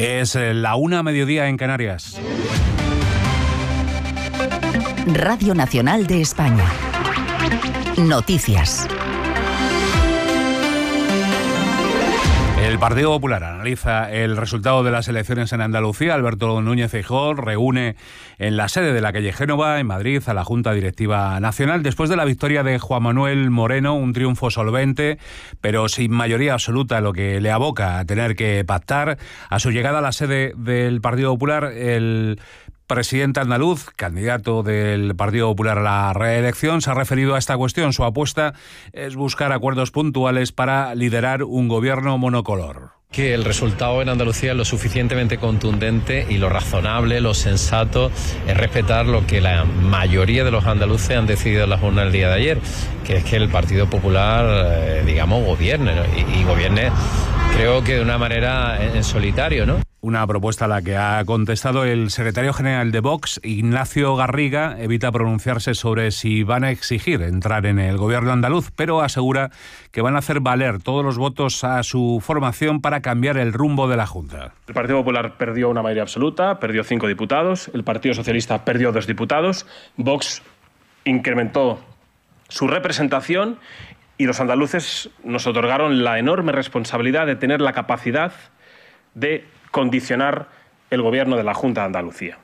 Es la 1:00 en Canarias. Radio Nacional de España. Noticias. El Partido Popular analiza el resultado de las elecciones en Andalucía. Alberto Núñez Feijóo reúne en la sede de la calle Génova, en Madrid, a la Junta Directiva Nacional después de la victoria de Juan Manuel Moreno, un triunfo solvente, pero sin mayoría absoluta, lo que le aboca a tener que pactar. A su llegada a la sede del Partido Popular, el presidente andaluz, candidato del Partido Popular a la reelección, se ha referido a esta cuestión. Su apuesta es buscar acuerdos puntuales para liderar un gobierno monocolor. Que el resultado en Andalucía es lo suficientemente contundente y lo razonable, lo sensato es respetar lo que la mayoría de los andaluces han decidido en la jornada del día de ayer, que es que el Partido Popular, gobierne, ¿no? y gobierne, creo que de una manera en solitario, ¿no? Una propuesta a la que ha contestado el secretario general de Vox, Ignacio Garriga. Evita pronunciarse sobre si van a exigir entrar en el gobierno andaluz, pero asegura que van a hacer valer todos los votos a su formación para cambiar el rumbo de la Junta. El Partido Popular perdió una mayoría absoluta, perdió 5 diputados, el Partido Socialista perdió 2 diputados, Vox incrementó su representación y los andaluces nos otorgaron la enorme responsabilidad de tener la capacidad de condicionar el gobierno de la Junta de Andalucía.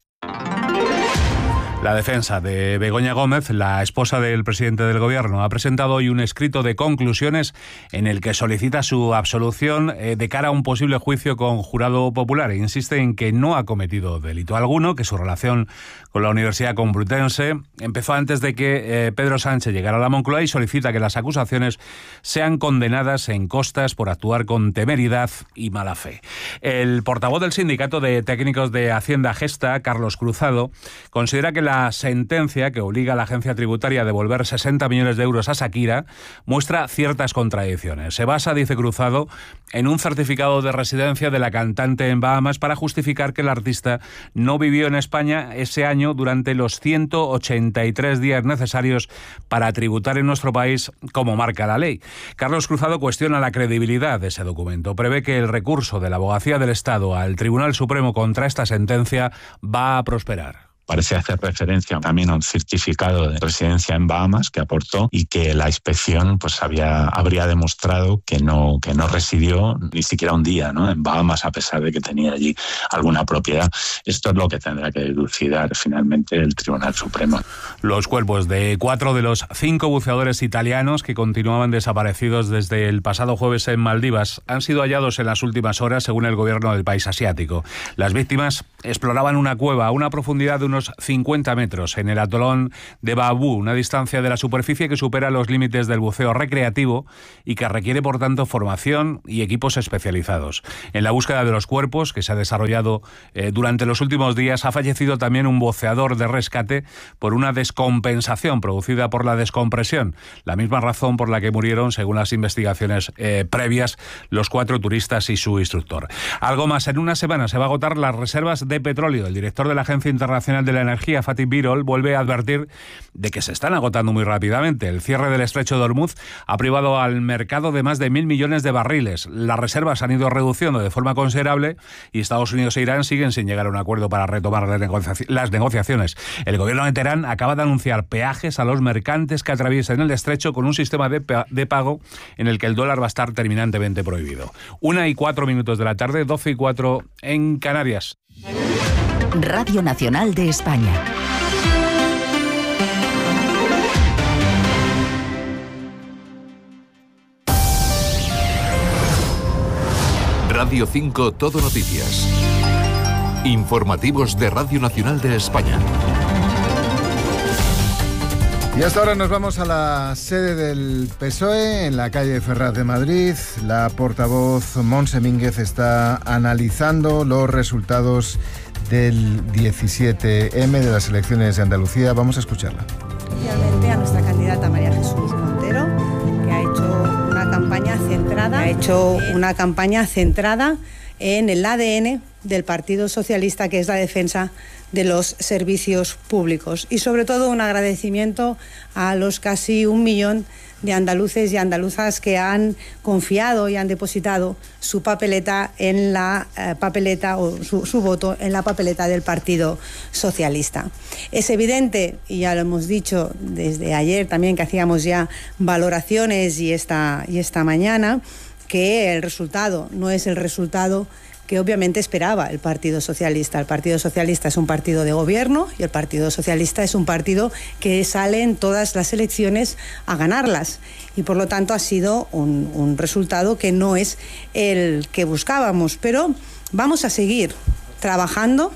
La defensa de Begoña Gómez, la esposa del presidente del Gobierno, ha presentado hoy un escrito de conclusiones en el que solicita su absolución de cara a un posible juicio con jurado popular. Insiste en que no ha cometido delito alguno, que su relación con la Universidad Complutense empezó antes de que Pedro Sánchez llegara a la Moncloa, y solicita que las acusaciones sean condenadas en costas por actuar con temeridad y mala fe. El portavoz del Sindicato de Técnicos de Hacienda Gesta, Carlos Cruzado, considera que la sentencia que obliga a la agencia tributaria a devolver 60 millones de euros a Shakira muestra ciertas contradicciones. Se basa, dice Cruzado, en un certificado de residencia de la cantante en Bahamas para justificar que el artista no vivió en España ese año durante los 183 días necesarios para tributar en nuestro país, como marca la ley. Carlos Cruzado cuestiona la credibilidad de ese documento. Prevé que el recurso de la Abogacía del Estado al Tribunal Supremo contra esta sentencia va a prosperar. Parece hacer referencia también a un certificado de residencia en Bahamas que aportó, y que la inspección habría demostrado que no residió ni siquiera un día, ¿no?, en Bahamas, a pesar de que tenía allí alguna propiedad. Esto es lo que tendrá que dilucidar finalmente el Tribunal Supremo. Los cuerpos de 4 de los 5 buceadores italianos que continuaban desaparecidos desde el pasado jueves en Maldivas han sido hallados en las últimas horas, según el gobierno del país asiático. Las víctimas exploraban una cueva a una profundidad de unos 50 metros en el atolón de Babú, una distancia de la superficie que supera los límites del buceo recreativo y que requiere, por tanto, formación y equipos especializados. En la búsqueda de los cuerpos, que se ha desarrollado durante los últimos días, ha fallecido también un buceador de rescate por una descompensación producida por la descompresión, la misma razón por la que murieron, según las investigaciones previas, los 4 turistas y su instructor. Algo más, en una semana se va a agotar las reservas de petróleo. El director de la Agencia Internacional de la Energía, Fatih Birol, vuelve a advertir de que se están agotando muy rápidamente. El cierre del estrecho de Hormuz ha privado al mercado de más de 1.000 millones de barriles. Las reservas han ido reduciendo de forma considerable y Estados Unidos e Irán siguen sin llegar a un acuerdo para retomar las negociaciones. El gobierno de Teherán acaba de anunciar peajes a los mercantes que atraviesen el estrecho, con un sistema de pago en el que el dólar va a estar terminantemente prohibido. 1:04 de la tarde, 12:04 en Canarias. Radio Nacional de España. Radio 5 Todo Noticias. Informativos de Radio Nacional de España. Y hasta ahora nos vamos a la sede del PSOE, en la calle Ferraz de Madrid. La portavoz Montse Mínguez está analizando los resultados del 17M de las elecciones de Andalucía. Vamos a escucharla. Especialmente a nuestra candidata María Jesús Montero, que ha hecho una campaña centrada, en el ADN del Partido Socialista, que es la defensa de los servicios públicos. Y sobre todo un agradecimiento a los casi 1 millón de andaluces y andaluzas que han confiado y han depositado su papeleta en la papeleta, o su voto en la papeleta del Partido Socialista. Es evidente, y ya lo hemos dicho desde ayer también, que hacíamos ya valoraciones y esta mañana, que el resultado no es el resultado que obviamente esperaba el Partido Socialista. El Partido Socialista es un partido de gobierno y el Partido Socialista es un partido que sale en todas las elecciones a ganarlas. Y por lo tanto ha sido un resultado que no es el que buscábamos. Pero vamos a seguir trabajando.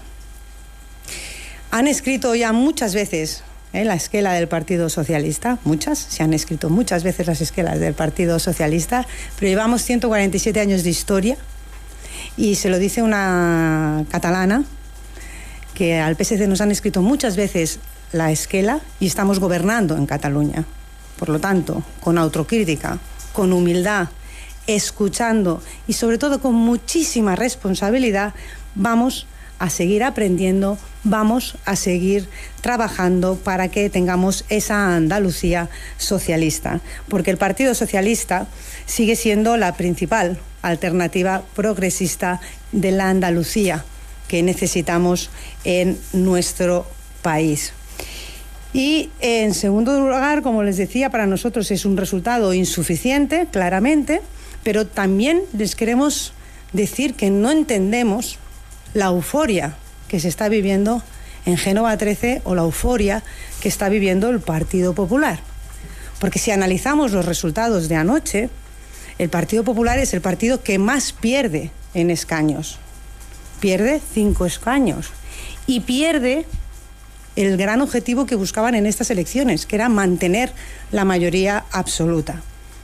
Han escrito ya muchas veces la esquela del Partido Socialista, se han escrito muchas veces las esquelas del Partido Socialista, pero llevamos 147 años de historia. Y se lo dice una catalana, que al PSC nos han escrito muchas veces la esquela y estamos gobernando en Cataluña. Por lo tanto, con autocrítica, con humildad, escuchando y sobre todo con muchísima responsabilidad, vamos a seguir aprendiendo, vamos a seguir trabajando para que tengamos esa Andalucía socialista. Porque el Partido Socialista sigue siendo la principal alternativa progresista de la Andalucía que necesitamos en nuestro país. Y en segundo lugar, como les decía, para nosotros es un resultado insuficiente, claramente, pero también les queremos decir que no entendemos la euforia que se está viviendo en Génova 13 o la euforia que está viviendo el Partido Popular. Porque si analizamos los resultados de anoche, el Partido Popular es el partido que más pierde en escaños. Pierde 5 escaños y pierde el gran objetivo que buscaban en estas elecciones, que era mantener la mayoría absoluta.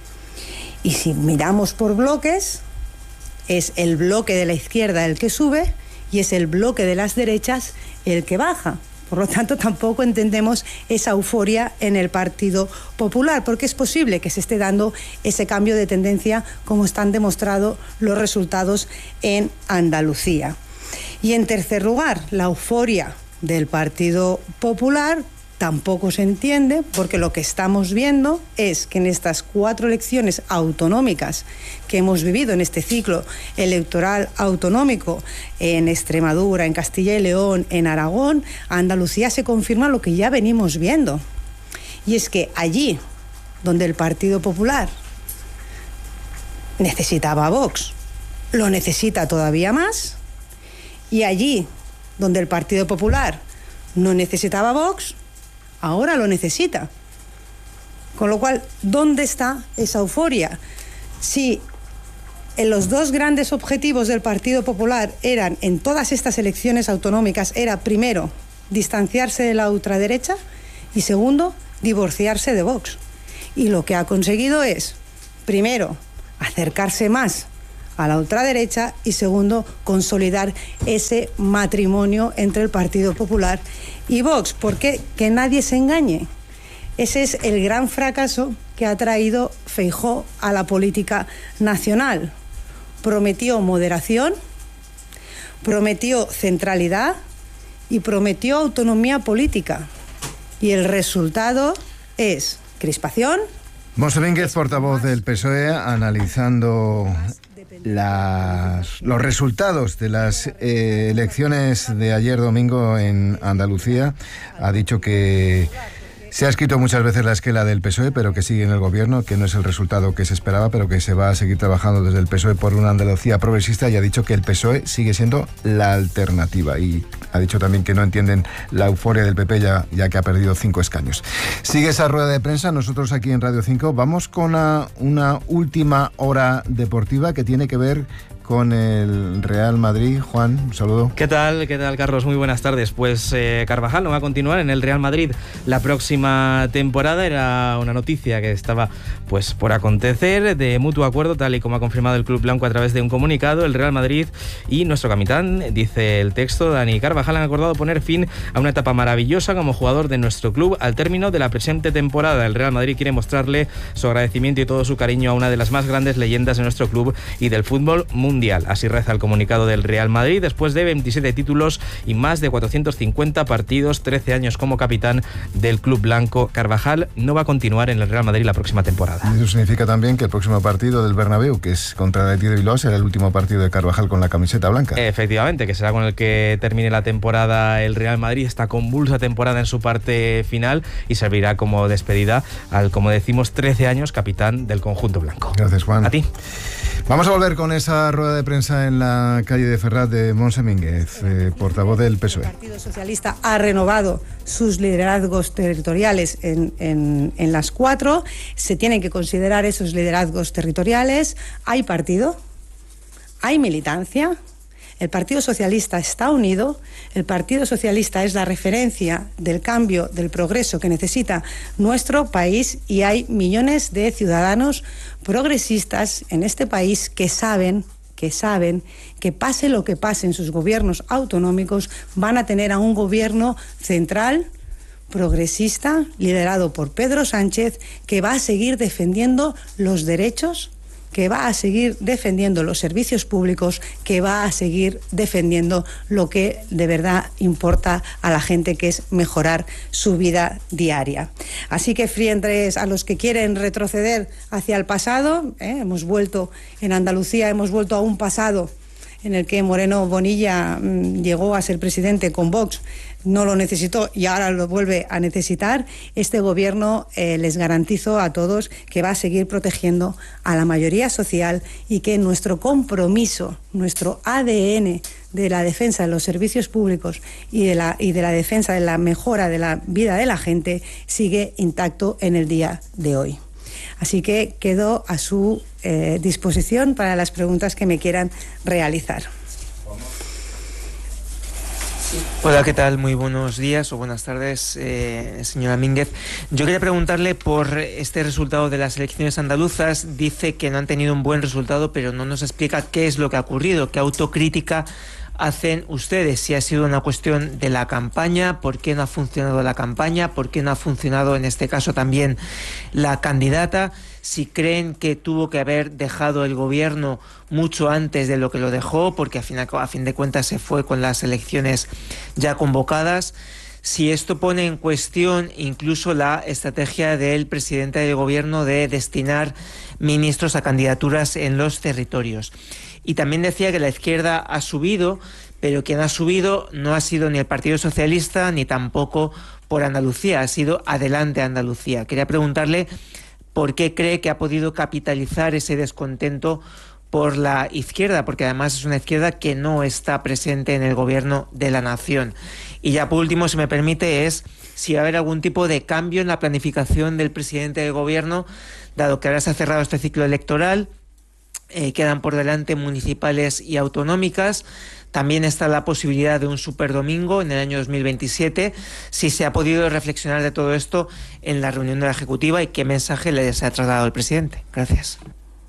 Y si miramos por bloques, es el bloque de la izquierda el que sube y es el bloque de las derechas el que baja. Por lo tanto, tampoco entendemos esa euforia en el Partido Popular, porque es posible que se esté dando ese cambio de tendencia, como están demostrados los resultados en Andalucía. Y en tercer lugar, la euforia del Partido Popular tampoco se entiende, porque lo que estamos viendo es que en estas 4 elecciones autonómicas que hemos vivido en este ciclo electoral autonómico, en Extremadura, en Castilla y León, en Aragón, Andalucía se confirma lo que ya venimos viendo. Y es que allí donde el Partido Popular necesitaba a Vox, lo necesita todavía más, y allí donde el Partido Popular no necesitaba a Vox, ahora lo necesita. Con lo cual, ¿dónde está esa euforia? Si en los 2 grandes objetivos del Partido Popular eran, en todas estas elecciones autonómicas, era primero, distanciarse de la ultraderecha y segundo, divorciarse de Vox. Y lo que ha conseguido es, primero, acercarse más a la ultraderecha y segundo, consolidar ese matrimonio entre el Partido Popular y Vox. Porque que nadie se engañe, ese es el gran fracaso que ha traído Feijóo a la política nacional. Prometió moderación, prometió centralidad y prometió autonomía política. Y el resultado es crispación. Monse Mínguez, portavoz del PSOE, analizando los resultados de las elecciones de ayer domingo en Andalucía. Ha dicho que se ha escrito muchas veces la esquela del PSOE, pero que sigue en el gobierno, que no es el resultado que se esperaba, pero que se va a seguir trabajando desde el PSOE por una Andalucía progresista, y ha dicho que el PSOE sigue siendo la alternativa. Y ha dicho también que no entienden la euforia del PP ya que ha perdido 5 escaños. Sigue esa rueda de prensa. Nosotros aquí en Radio 5 vamos con una última hora deportiva que tiene que ver con el Real Madrid. Juan, un saludo. ¿Qué tal, Carlos? Muy buenas tardes. Pues Carvajal no va a continuar en el Real Madrid la próxima temporada. Era una noticia que estaba pues por acontecer de mutuo acuerdo, tal y como ha confirmado el Club Blanco a través de un comunicado. El Real Madrid y nuestro capitán, dice el texto, Dani Carvajal, han acordado poner fin a una etapa maravillosa como jugador de nuestro club al término de la presente temporada. El Real Madrid quiere mostrarle su agradecimiento y todo su cariño a una de las más grandes leyendas de nuestro club y del fútbol mundial. mundial. Así reza el comunicado del Real Madrid después de 27 títulos y más de 450 partidos, 13 años como capitán del club blanco. Carvajal no va a continuar en el Real Madrid la próxima temporada. Eso significa también que el próximo partido del Bernabéu, que es contra el Athletic de Bilbao, será el último partido de Carvajal con la camiseta blanca. Efectivamente, que será con el que termine la temporada el Real Madrid, esta convulsa temporada en su parte final, y servirá como despedida al, como decimos, 13 años capitán del conjunto blanco. Gracias, Juan. A ti. Vamos a volver con esa rueda de prensa en la calle de Ferraz de Montse Mínguez, portavoz del PSOE. El Partido Socialista ha renovado sus liderazgos territoriales en las 4. Se tienen que considerar esos liderazgos territoriales. Hay partido, hay militancia. El Partido Socialista está unido, el Partido Socialista es la referencia del cambio, del progreso que necesita nuestro país, y hay millones de ciudadanos progresistas en este país que saben que pase lo que pase en sus gobiernos autonómicos, van a tener a un gobierno central, progresista, liderado por Pedro Sánchez, que va a seguir defendiendo los derechos, que va a seguir defendiendo los servicios públicos, que va a seguir defendiendo lo que de verdad importa a la gente, que es mejorar su vida diaria. Así que frente a los que quieren retroceder hacia el pasado, hemos vuelto en Andalucía, hemos vuelto a un pasado en el que Moreno Bonilla llegó a ser presidente con Vox, no lo necesitó y ahora lo vuelve a necesitar. Este gobierno les garantizo a todos que va a seguir protegiendo a la mayoría social, y que nuestro compromiso, nuestro ADN de la defensa de los servicios públicos y de la defensa de la mejora de la vida de la gente sigue intacto en el día de hoy. Así que quedo a su disposición para las preguntas que me quieran realizar. Hola, ¿qué tal? Muy buenos días o buenas tardes, señora Mínguez. Yo quería preguntarle por este resultado de las elecciones andaluzas. Dice que no han tenido un buen resultado, pero no nos explica qué es lo que ha ocurrido, qué autocrítica hacen ustedes, si ha sido una cuestión de la campaña, por qué no ha funcionado la campaña, por qué no ha funcionado en este caso también la candidata, si creen que tuvo que haber dejado el gobierno mucho antes de lo que lo dejó, porque a fin de cuentas se fue con las elecciones ya convocadas, si esto pone en cuestión incluso la estrategia del presidente del gobierno de destinar ministros a candidaturas en los territorios. Y también decía que la izquierda ha subido, pero quien ha subido no ha sido ni el Partido Socialista ni tampoco por Andalucía, ha sido Adelante Andalucía. Quería preguntarle por qué cree que ha podido capitalizar ese descontento por la izquierda, porque además es una izquierda que no está presente en el gobierno de la nación. Y ya por último, si me permite, es si va a haber algún tipo de cambio en la planificación del presidente del gobierno, dado que ahora se ha cerrado este ciclo electoral. Quedan por delante municipales y autonómicas. También está la posibilidad de un superdomingo en el año 2027. Si se ha podido reflexionar de todo esto en la reunión de la Ejecutiva y qué mensaje les ha trasladado el presidente. Gracias.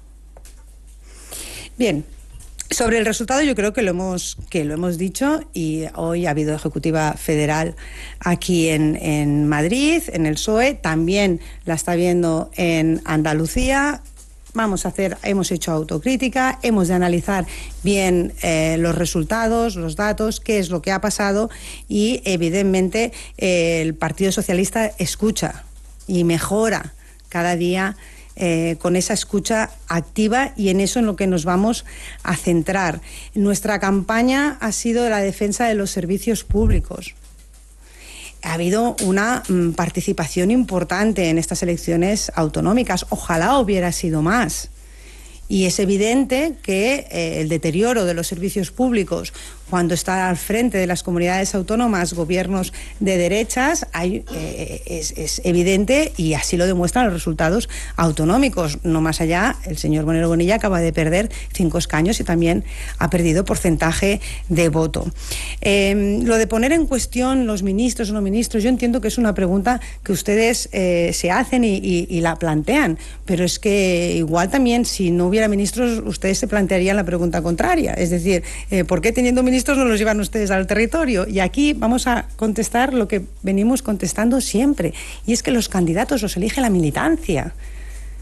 Bien. Sobre el resultado yo creo que lo hemos dicho, y hoy ha habido Ejecutiva Federal aquí en Madrid, en el PSOE, también la está viendo en Andalucía. Hemos hecho autocrítica, hemos de analizar bien los resultados, los datos, qué es lo que ha pasado, y evidentemente el Partido Socialista escucha y mejora cada día con esa escucha activa, y en eso en lo que nos vamos a centrar. Nuestra campaña ha sido la defensa de los servicios públicos. Ha habido una participación importante en estas elecciones autonómicas. Ojalá hubiera sido más. Y es evidente que el deterioro de los servicios públicos, cuando está al frente de las comunidades autónomas gobiernos de derechas, es evidente, y así lo demuestran los resultados autonómicos. No más allá, el señor Moreno Bonilla acaba de perder 5 escaños y también ha perdido porcentaje de voto. Lo de poner en cuestión los ministros o no ministros, yo entiendo que es una pregunta que ustedes se hacen y la plantean, pero es que igual también, si no hubiera ministros, ustedes se plantearían la pregunta contraria, es decir, ¿por qué teniendo ministros no los llevan ustedes al territorio? Y aquí vamos a contestar lo que venimos contestando siempre, y es que los candidatos los elige la militancia.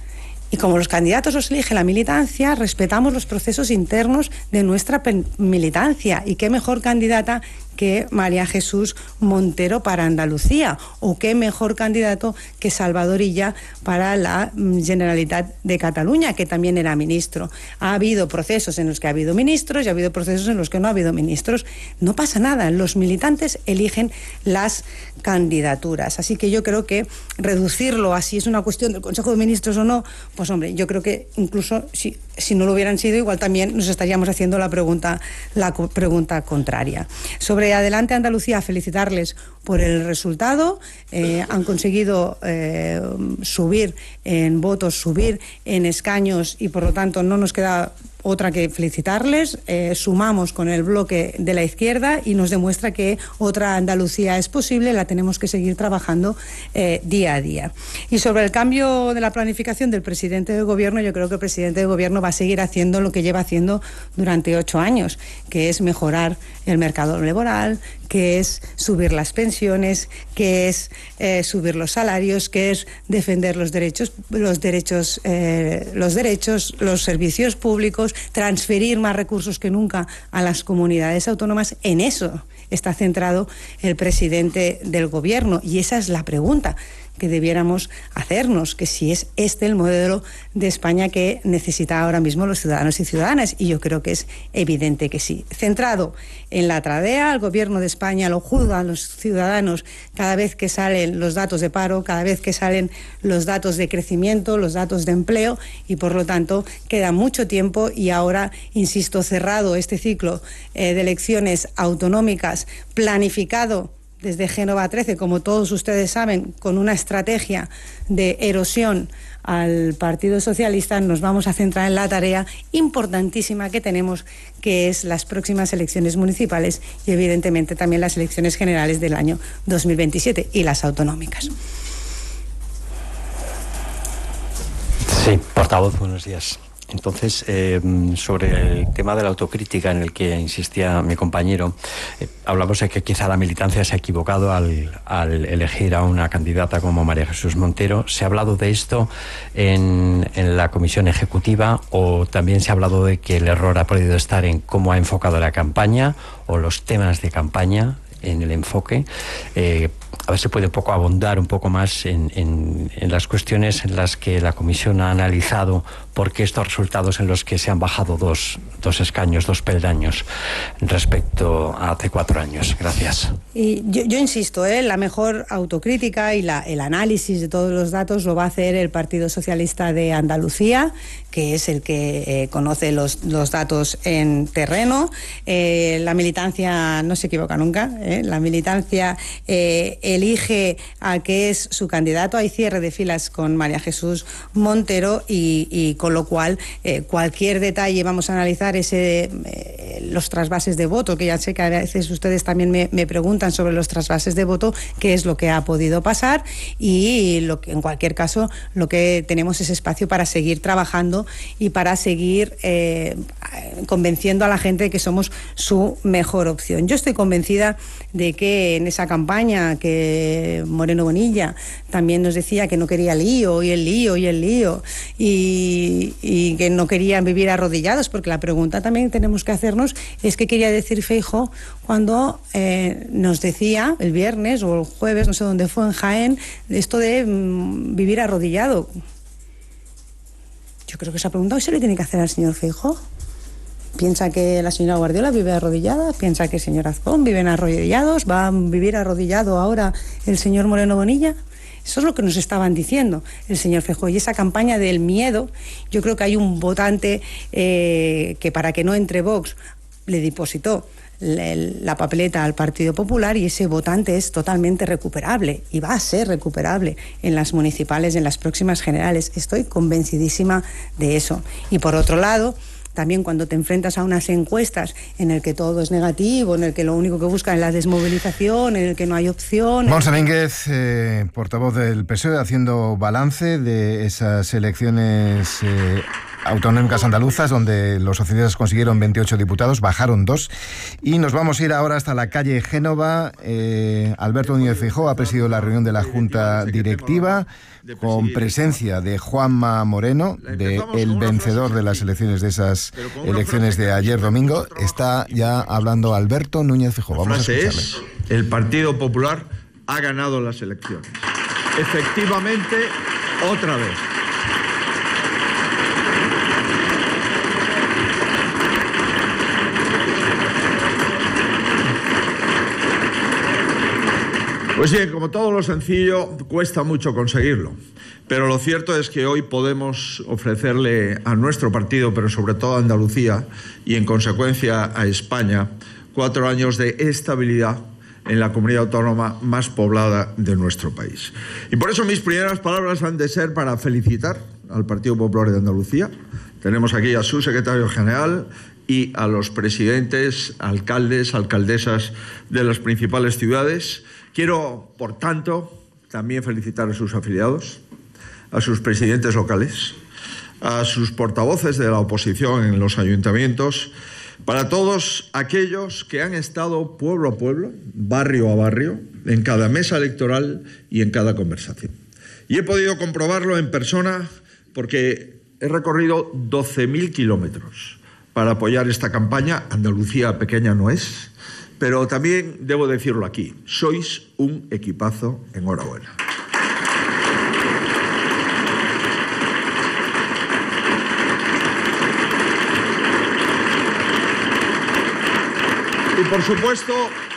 Y como los candidatos los elige la militancia, respetamos los procesos internos de nuestra militancia. Y qué mejor candidata que María Jesús Montero para Andalucía, o qué mejor candidato que Salvador Illa para la Generalitat de Cataluña, que también era ministro. Ha habido procesos en los que ha habido ministros y ha habido procesos en los que no ha habido ministros. No pasa nada, los militantes eligen las candidaturas. Así que yo creo que reducirlo a si es una cuestión del Consejo de Ministros o no, pues hombre, yo creo que incluso si no lo hubieran sido, igual también nos estaríamos haciendo la pregunta contraria. Sobre Adelante Andalucía, felicitarles por el resultado. Han conseguido subir en votos, subir en escaños, y por lo tanto no nos queda otra que felicitarles. Sumamos con el bloque de la izquierda y nos demuestra que otra Andalucía es posible. La tenemos que seguir trabajando día a día. Y sobre el cambio de la planificación del presidente del Gobierno, yo creo que el presidente del Gobierno va a seguir haciendo lo que lleva haciendo durante 8 años, que es mejorar el mercado laboral, que es subir las pensiones, que es subir los salarios, que es defender los servicios públicos, transferir más recursos que nunca a las comunidades autónomas. En eso está centrado el presidente del Gobierno, y esa es la pregunta que debiéramos hacernos, que si es este el modelo de España que necesitan ahora mismo los ciudadanos y ciudadanas, y yo creo que es evidente que sí. Centrado en la tradea, el Gobierno de España lo juzgan los ciudadanos cada vez que salen los datos de paro, cada vez que salen los datos de crecimiento, los datos de empleo, y por lo tanto queda mucho tiempo. Y ahora, insisto, cerrado este ciclo de elecciones autonómicas, planificado desde Génova 13, como todos ustedes saben, con una estrategia de erosión al Partido Socialista, nos vamos a centrar en la tarea importantísima que tenemos, que es las próximas elecciones municipales y evidentemente también las elecciones generales del año 2027 y las autonómicas. Sí, portavoz, buenos días. Entonces, sobre el tema de la autocrítica en el que insistía mi compañero, hablamos de que quizá la militancia se ha equivocado al elegir a una candidata como María Jesús Montero. ¿Se ha hablado de esto en la comisión ejecutiva, o también se ha hablado de que el error ha podido estar en cómo ha enfocado la campaña o los temas de campaña en el enfoque? A ver si puede abundar un poco más en las cuestiones en las que la comisión ha analizado por qué estos resultados en los que se han bajado dos escaños, 2 peldaños respecto a hace 4 años. Gracias. Y yo insisto, la mejor autocrítica y el análisis de todos los datos lo va a hacer el Partido Socialista de Andalucía, que es el que conoce los datos en terreno. La militancia no se equivoca nunca. La militancia elige al que es su candidato. Hay cierre de filas con María Jesús Montero y con lo cual cualquier detalle vamos a analizar los trasvases de voto, que ya sé que a veces ustedes también me preguntan sobre los trasvases de voto, qué es lo que ha podido pasar, y en cualquier caso lo que tenemos es espacio para seguir trabajando y para seguir convenciendo a la gente de que somos su mejor opción. Yo estoy convencida de que en esa campaña que Moreno Bonilla también nos decía que no quería lío y que no querían vivir arrodillados, porque la pregunta también tenemos que hacernos es qué quería decir Feijóo cuando nos decía el viernes o el jueves, no sé dónde fue, en Jaén, esto de vivir arrodillado. Yo creo que esa pregunta hoy se le tiene que hacer al señor Feijóo. ¿Piensa que la señora Guardiola vive arrodillada? ¿Piensa que el señor Azcón viven arrodillados? ¿Va a vivir arrodillado ahora el señor Moreno Bonilla? Eso es lo que nos estaban diciendo el señor Feijóo. Y esa campaña del miedo, yo creo que hay un votante que para que no entre Vox le depositó la papeleta al Partido Popular, y ese votante es totalmente recuperable y va a ser recuperable en las municipales, en las próximas generales. Estoy convencidísima de eso. Y por otro lado, también cuando te enfrentas a unas encuestas en el que todo es negativo, en el que lo único que buscan es la desmovilización, en el que no hay opción... Monse Mínguez, portavoz del PSOE, haciendo balance de esas elecciones autonómicas andaluzas, donde los socialistas consiguieron 28 diputados, bajaron 2. Y nos vamos a ir ahora hasta la calle Génova. Alberto Núñez Feijóo ha presidido la reunión de la Junta Directiva, con presencia de Juanma Moreno, el vencedor de las elecciones, de esas elecciones de ayer domingo. Está ya hablando Alberto Núñez Feijóo. Vamos a escucharle. El Partido Popular ha ganado las elecciones. Efectivamente, otra vez. Pues bien, como todo lo sencillo, cuesta mucho conseguirlo. Pero lo cierto es que hoy podemos ofrecerle a nuestro partido, pero sobre todo a Andalucía y en consecuencia a España, 4 años de estabilidad en la comunidad autónoma más poblada de nuestro país. Y por eso mis primeras palabras han de ser para felicitar al Partido Popular de Andalucía. Tenemos aquí a su secretario general y a los presidentes, alcaldes, alcaldesas de las principales ciudades. Quiero, por tanto, también felicitar a sus afiliados, a sus presidentes locales, a sus portavoces de la oposición en los ayuntamientos, para todos aquellos que han estado pueblo a pueblo, barrio a barrio, en cada mesa electoral y en cada conversación. Y he podido comprobarlo en persona porque he recorrido 12.000 kilómetros para apoyar esta campaña. Andalucía pequeña no es, pero también debo decirlo aquí, sois un equipazo, enhorabuena. Y por supuesto,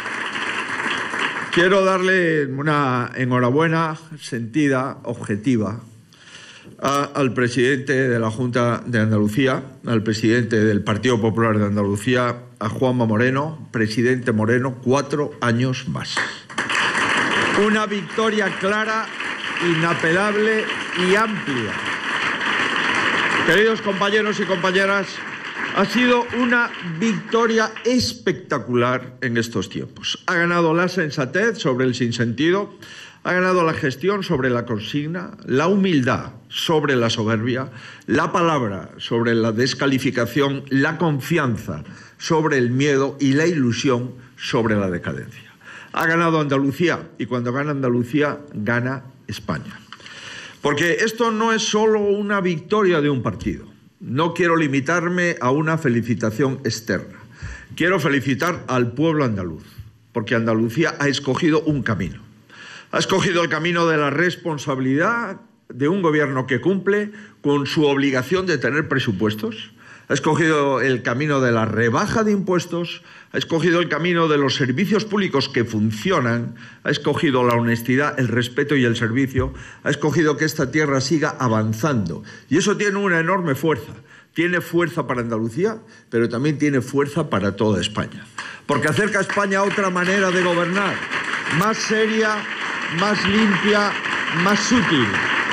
quiero darle una enhorabuena sentida, objetiva, al presidente de la Junta de Andalucía, al presidente del Partido Popular de Andalucía, a Juanma Moreno. Presidente Moreno, 4 años más. Una victoria clara, inapelable y amplia. Queridos compañeros y compañeras, ha sido una victoria espectacular en estos tiempos. Ha ganado la sensatez sobre el sinsentido, ha ganado la gestión sobre la consigna, la humildad sobre la soberbia, la palabra sobre la descalificación, la confianza sobre el miedo y la ilusión sobre la decadencia. Ha ganado Andalucía, y cuando gana Andalucía, gana España. Porque esto no es solo una victoria de un partido. No quiero limitarme a una felicitación externa. Quiero felicitar al pueblo andaluz, porque Andalucía ha escogido un camino. Ha escogido el camino de la responsabilidad de un gobierno que cumple con su obligación de tener presupuestos. Ha escogido el camino de la rebaja de impuestos, ha escogido el camino de los servicios públicos que funcionan, ha escogido la honestidad, el respeto y el servicio, ha escogido que esta tierra siga avanzando. Y eso tiene una enorme fuerza. Tiene fuerza para Andalucía, pero también tiene fuerza para toda España. Porque acerca a España a otra manera de gobernar, más seria, más limpia, más útil.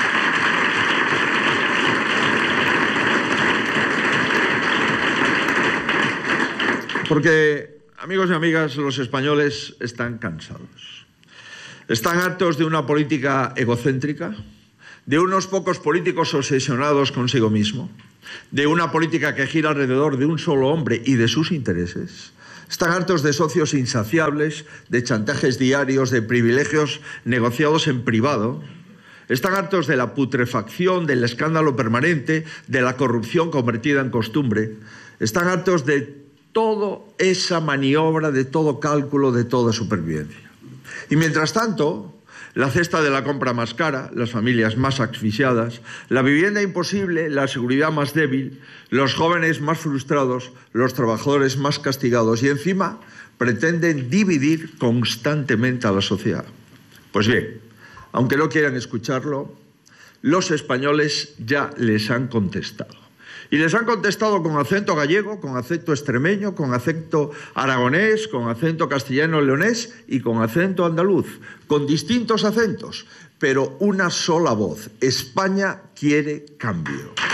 Porque, amigos y amigas, los españoles están cansados. Están hartos de una política egocéntrica, de unos pocos políticos obsesionados consigo mismo, de una política que gira alrededor de un solo hombre y de sus intereses. Están hartos de socios insaciables, de chantajes diarios, de privilegios negociados en privado. Están hartos de la putrefacción, del escándalo permanente, de la corrupción convertida en costumbre. Están hartos de toda esa maniobra, de todo cálculo, de toda supervivencia. Y mientras tanto, la cesta de la compra más cara, las familias más asfixiadas, la vivienda imposible, la seguridad más débil, los jóvenes más frustrados, los trabajadores más castigados y encima pretenden dividir constantemente a la sociedad. Pues bien, aunque no quieran escucharlo, los españoles ya les han contestado. Y les han contestado con acento gallego, con acento extremeño, con acento aragonés, con acento castellano-leonés y con acento andaluz, con distintos acentos, pero una sola voz. España quiere cambio.